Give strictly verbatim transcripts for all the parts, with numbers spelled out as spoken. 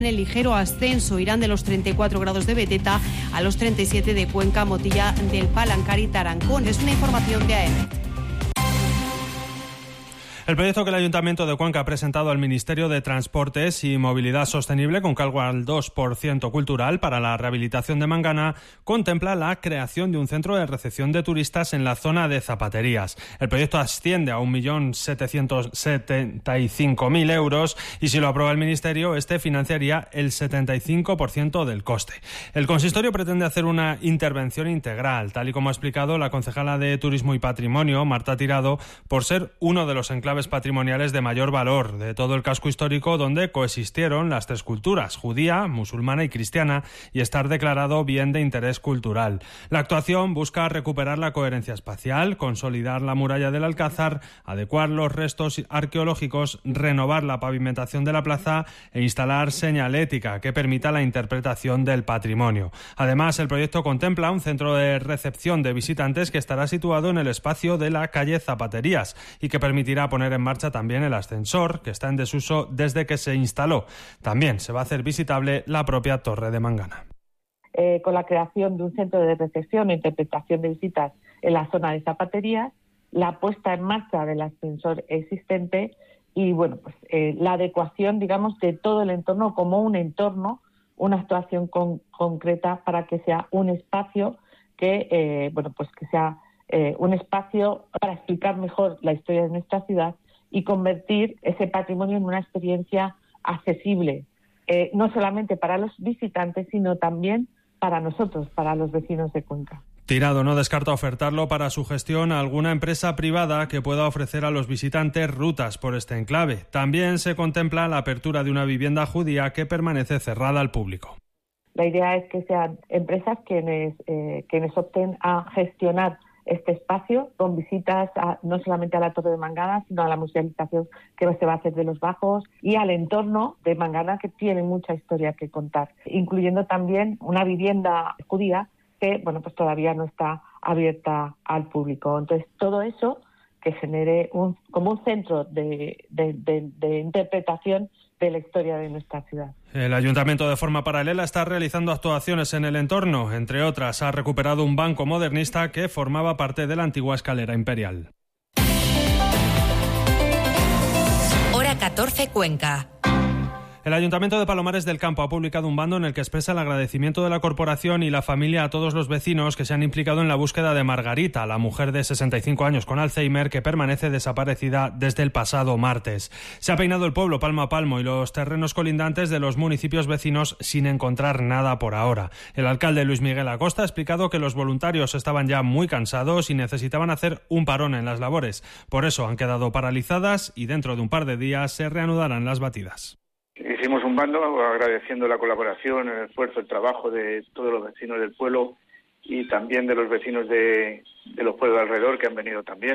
En el ligero ascenso irán de los treinta y cuatro grados de Beteta a los treinta y siete de Cuenca, Motilla del Palancar y Tarancón. Es una información de A E M E T. El proyecto que el Ayuntamiento de Cuenca ha presentado al Ministerio de Transportes y Movilidad Sostenible con cargo al dos por ciento cultural para la rehabilitación de Mangana contempla la creación de un centro de recepción de turistas en la zona de Zapaterías. El proyecto asciende a un millón setecientos setenta y cinco mil euros y si lo aprueba el Ministerio, este financiaría el setenta y cinco por ciento del coste. El consistorio pretende hacer una intervención integral, tal y como ha explicado la concejala de Turismo y Patrimonio, Marta Tirado, por ser uno de los enclaves patrimoniales de mayor valor de todo el casco histórico donde coexistieron las tres culturas, judía, musulmana y cristiana, y estar declarado bien de interés cultural. La actuación busca recuperar la coherencia espacial, consolidar la muralla del Alcázar, adecuar los restos arqueológicos, renovar la pavimentación de la plaza e instalar señalética que permita la interpretación del patrimonio. Además, el proyecto contempla un centro de recepción de visitantes que estará situado en el espacio de la calle Zapaterías y que permitirá poner en marcha también el ascensor, que está en desuso desde que se instaló. También se va a hacer visitable la propia Torre de Mangana. Eh, con la creación de un centro de recepción e interpretación de visitas en la zona de Zapaterías, la puesta en marcha del ascensor existente y bueno, pues eh, la adecuación, digamos, de todo el entorno como un entorno, una actuación con, concreta para que sea un espacio que, eh, bueno, pues que sea Eh, un espacio para explicar mejor la historia de nuestra ciudad y convertir ese patrimonio en una experiencia accesible, eh, no solamente para los visitantes, sino también para nosotros, para los vecinos de Cuenca. Tirado no descarta ofertarlo para su gestión a alguna empresa privada que pueda ofrecer a los visitantes rutas por este enclave. También se contempla la apertura de una vivienda judía que permanece cerrada al público. La idea es que sean empresas quienes, eh, quienes opten a gestionar este espacio con visitas a, no solamente a la Torre de Mangana, sino a la musealización que se va a hacer de los bajos y al entorno de Mangana, que tiene mucha historia que contar, incluyendo también una vivienda judía que bueno pues todavía no está abierta al público. Entonces todo eso que genere un como un centro de, de, de, de interpretación de la historia de nuestra ciudad. El Ayuntamiento de forma paralela está realizando actuaciones en el entorno. Entre otras, ha recuperado un banco modernista que formaba parte de la antigua escalera imperial. Hora catorce, Cuenca. El Ayuntamiento de Palomares del Campo ha publicado un bando en el que expresa el agradecimiento de la corporación y la familia a todos los vecinos que se han implicado en la búsqueda de Margarita, la mujer de sesenta y cinco años con Alzheimer que permanece desaparecida desde el pasado martes. Se ha peinado el pueblo palmo a palmo y los terrenos colindantes de los municipios vecinos sin encontrar nada por ahora. El alcalde Luis Miguel Acosta ha explicado que los voluntarios estaban ya muy cansados y necesitaban hacer un parón en las labores. Por eso han quedado paralizadas y dentro de un par de días se reanudarán las batidas. Hicimos un bando agradeciendo la colaboración, el esfuerzo, el trabajo de todos los vecinos del pueblo y también de los vecinos de, de los pueblos de alrededor que han venido también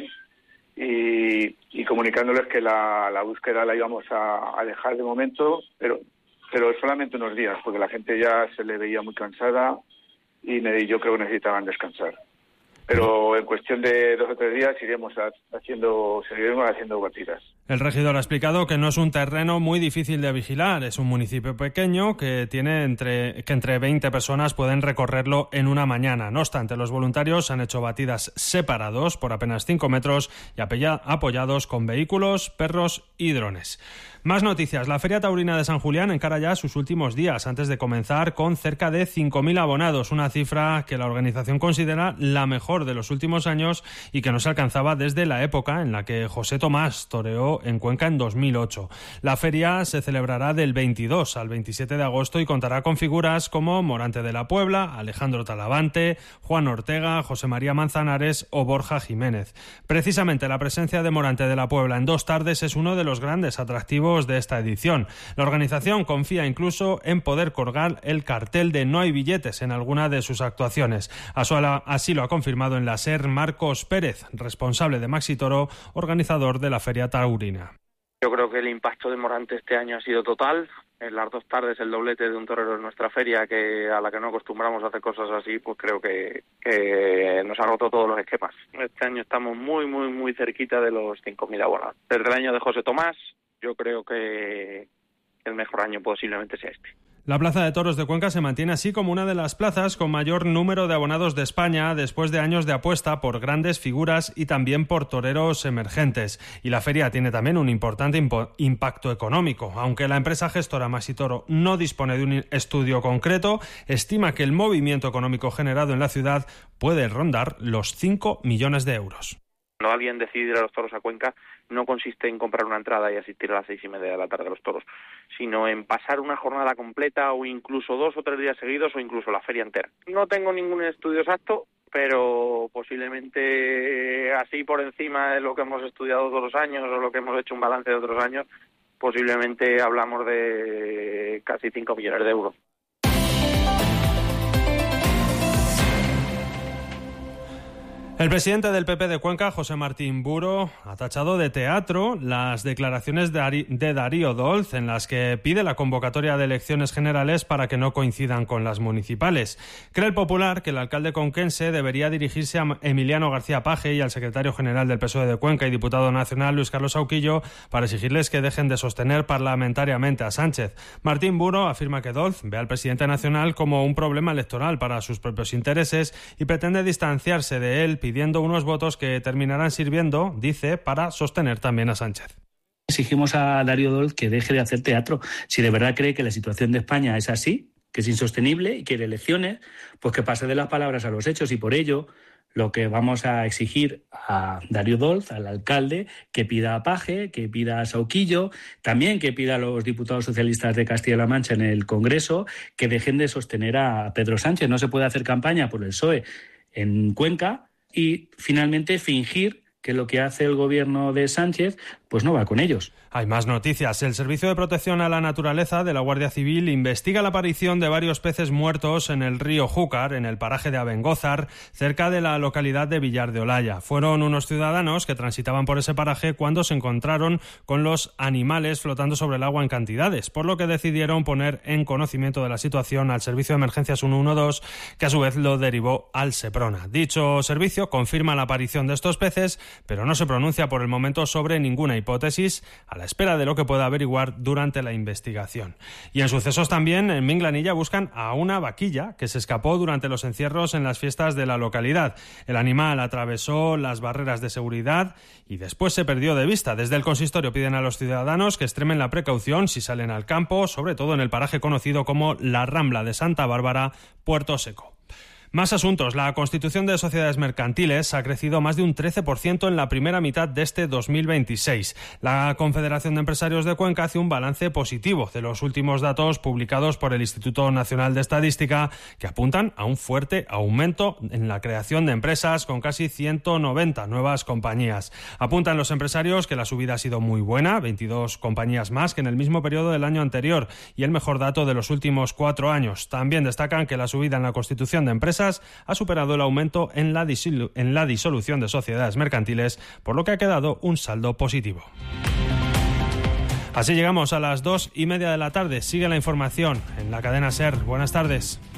y, y comunicándoles que la, la búsqueda la íbamos a, a dejar de momento, pero, pero solamente unos días, porque la gente ya se le veía muy cansada y yo creo que necesitaban descansar. Pero en cuestión de dos o tres días iremos haciendo, seguiremos haciendo batidas. El regidor ha explicado que no es un terreno muy difícil de vigilar, es un municipio pequeño que tiene entre que entre veinte personas pueden recorrerlo en una mañana. No obstante, los voluntarios han hecho batidas separados por apenas cinco metros y apoyados con vehículos, perros y drones. Más noticias. La Feria Taurina de San Julián encara ya sus últimos días antes de comenzar con cerca de cinco mil abonados, una cifra que la organización considera la mejor de los últimos años y que no se alcanzaba desde la época en la que José Tomás toreó en Cuenca en dos mil ocho. La feria se celebrará del veintidós al veintisiete de agosto y contará con figuras como Morante de la Puebla, Alejandro Talavante, Juan Ortega, José María Manzanares o Borja Jiménez. Precisamente la presencia de Morante de la Puebla en dos tardes es uno de los grandes atractivos de esta edición. La organización confía incluso en poder colgar el cartel de No hay billetes en alguna de sus actuaciones. Así lo ha confirmado en la SER Marcos Pérez, responsable de Maxi Toro, organizador de la Feria Taurina. Yo creo que el impacto de Morante este año ha sido total. En las dos tardes el doblete de un torero en nuestra feria, que a la que no acostumbramos a hacer cosas así, pues creo que, que nos ha roto todos los esquemas. Este año estamos muy, muy, muy cerquita de los cinco mil abonados. Desde el año de José Tomás, yo creo que, el mejor año posiblemente sea este. La Plaza de Toros de Cuenca se mantiene así como una de las plazas con mayor número de abonados de España después de años de apuesta por grandes figuras y también por toreros emergentes. Y la feria tiene también un importante impo- impacto económico. Aunque la empresa gestora Masitoro no dispone de un estudio concreto, estima que el movimiento económico generado en la ciudad puede rondar los cinco millones de euros. Cuando alguien decide ir a los toros a Cuenca, no consiste en comprar una entrada y asistir a las seis y media de la tarde a los toros, sino en pasar una jornada completa o incluso dos o tres días seguidos o incluso la feria entera. No tengo ningún estudio exacto, pero posiblemente así por encima de lo que hemos estudiado otros años o lo que hemos hecho un balance de otros años, posiblemente hablamos de casi cinco millones de euros. El presidente del P P de Cuenca, José Martín Buro, ha tachado de teatro las declaraciones de, Ari, de Darío Dolz en las que pide la convocatoria de elecciones generales para que no coincidan con las municipales. Cree el Popular que el alcalde conquense debería dirigirse a Emiliano García Paje y al secretario general del P S O E de Cuenca y diputado nacional, Luis Carlos Auquillo, para exigirles que dejen de sostener parlamentariamente a Sánchez. Martín Buro afirma que Dolz ve al presidente nacional como un problema electoral para sus propios intereses y pretende distanciarse de él, pidiendo unos votos que terminarán sirviendo, dice, para sostener también a Sánchez. Exigimos a Darío Dolz que deje de hacer teatro. Si de verdad cree que la situación de España es así, que es insostenible y quiere elecciones, pues que pase de las palabras a los hechos. Y por ello, lo que vamos a exigir a Darío Dolz, al alcalde, que pida a Paje, que pida a Sauquillo, también que pida a los diputados socialistas de Castilla-La Mancha en el Congreso, que dejen de sostener a Pedro Sánchez. No se puede hacer campaña por el P S O E en Cuenca y finalmente fingir que lo que hace el gobierno de Sánchez pues no va con ellos. Hay más noticias. El Servicio de Protección a la Naturaleza de la Guardia Civil investiga la aparición de varios peces muertos en el río Júcar, en el paraje de Abengózar, cerca de la localidad de Villar de Olaya. Fueron unos ciudadanos que transitaban por ese paraje cuando se encontraron con los animales flotando sobre el agua en cantidades, por lo que decidieron poner en conocimiento de la situación al Servicio de Emergencias ciento doce, que a su vez lo derivó al Seprona. Dicho servicio confirma la aparición de estos peces, pero no se pronuncia por el momento sobre ninguna hipótesis, a la espera de lo que pueda averiguar durante la investigación. Y en sucesos también, en Minglanilla buscan a una vaquilla que se escapó durante los encierros en las fiestas de la localidad. El animal atravesó las barreras de seguridad y después se perdió de vista. Desde el consistorio piden a los ciudadanos que extremen la precaución si salen al campo, sobre todo en el paraje conocido como la Rambla de Santa Bárbara, Puerto Seco. Más asuntos. La constitución de sociedades mercantiles ha crecido más de un trece por ciento en la primera mitad de este dos mil veintiséis. La Confederación de Empresarios de Cuenca hace un balance positivo de los últimos datos publicados por el Instituto Nacional de Estadística, que apuntan a un fuerte aumento en la creación de empresas con casi ciento noventa nuevas compañías. Apuntan los empresarios que la subida ha sido muy buena, veintidós compañías más que en el mismo periodo del año anterior y el mejor dato de los últimos cuatro años. También destacan que la subida en la constitución de empresas ha superado el aumento en la, disolu- en la disolución de sociedades mercantiles, por lo que ha quedado un saldo positivo. Así llegamos a las dos y media de la tarde. Sigue la información en la cadena SER. Buenas tardes.